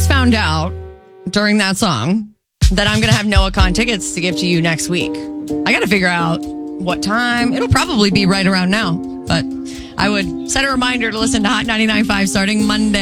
just found out during that song that I'm going to have Noah Kahn tickets to give to you next week. I got to figure out what time. It'll probably be right around now, but I would set a reminder to listen to Hot 99.5 starting Monday.